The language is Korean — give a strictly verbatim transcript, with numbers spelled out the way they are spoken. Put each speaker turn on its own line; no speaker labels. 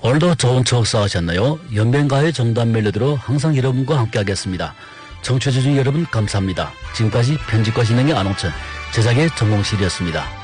오늘도 좋은 추억 쌓으셨나요? 연변가의 정단 멜로디로 항상 여러분과 함께 하겠습니다. 청취해주신 여러분 감사합니다. 지금까지 편집과 진행의 안홍천, 제작의 정몽실이었습니다.